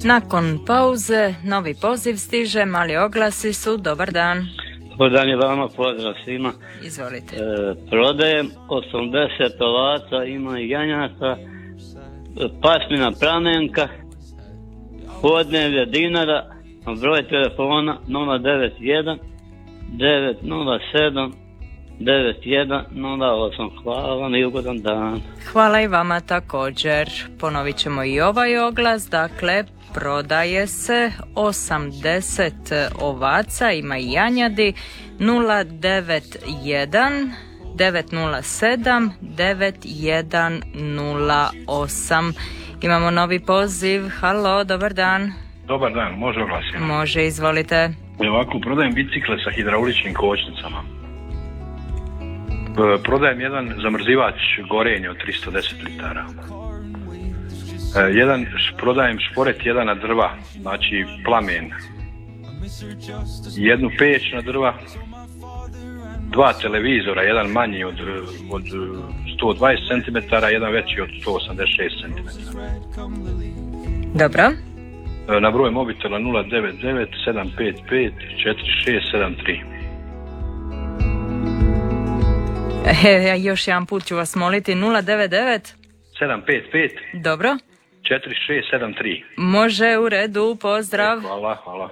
Nakon pauze, novi poziv stiže, mali oglasi su, dobar dan. Dobar dan je vama, pozdrav svima. Izvolite. Prodajem 80 ovaca, ima i janjaka, pasmina Pramenka, Podnevlje Dinara, broj telefona 091 907 9108. Hvala vam i ugodan dan. Hvala i vama također. Ponovit ćemo i ovaj oglas, dakle prodaje se 80 ovaca, ima i janjadi, 091 907 9108. Imamo novi poziv. Halo, dobar dan. Dobar dan, može oglasiti? Može, izvolite. Ovako, prodajem bicikle sa hidrauličnim kočnicama. Prodajem jedan zamrzivač gorenja od 310 litara. Prodajem šporet jedan na drva, znači plamen. Jednu peć na drva, 2 televizora, jedan manji od 120 cm, jedan veći od 186 cm. Dobro. Na broj mobitela 099 755 4673. Još jedan put ću vas moliti, 099 755 Dobro. 4673. Može, u redu, pozdrav. Hvala.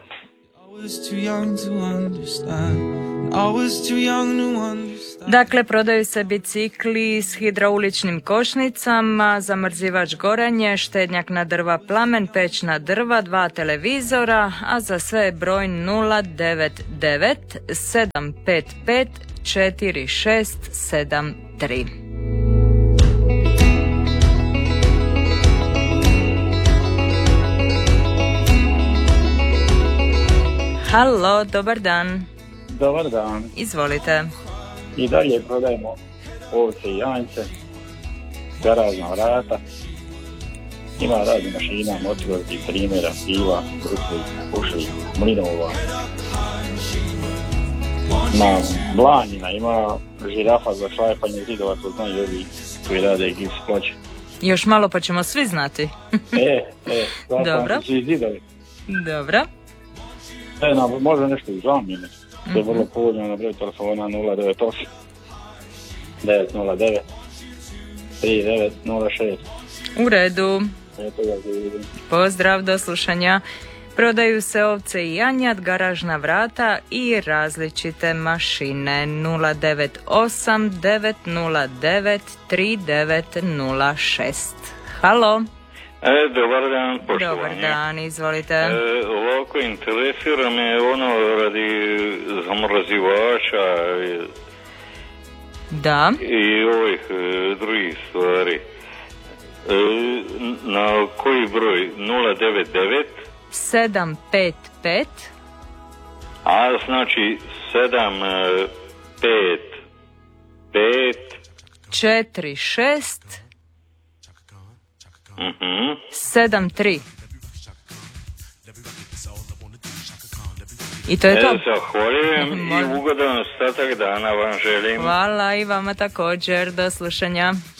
Dakle, prodaju se bicikli s hidrauličnim kočnicama, zamrzivač gorenje, štednjak na drva plamen, peć na drva, 2 televizora, a za sve je broj 099 755 4673. Halo, dobar dan. Dobar dan. Izvolite. I dalje prodajemo ovce i janjce, garažna vrata, ima raznih mašina, motorki, primjera, piva, brusli, pušli, mlinova. Ima blanjina, ima žirafa za šlajpanje zidova, to znaju ovi koji rade gips ploče. Još malo pa ćemo svi znati. Dobro. Svi zidovi. Dobro. Može nešto iz zamjene. To je vrlo povoljno na broj telefona 098 909 3906. U redu. Pozdrav, do slušanja. Prodaju se ovce i janjad, garažna vrata i različite mašine. 098 909 3906. Halo. Dobar dan, poštovanje. Dobar dan, izvolite. Ovako, interesira me ono radi zamrzivača Da. i ovih drugih stvari. Na koji broj? 099 755 A znači 755 46 73. I to je to. Zahvaljujem i ugodan ostatak dana vam želim. Hvala i vama također, do slušanja.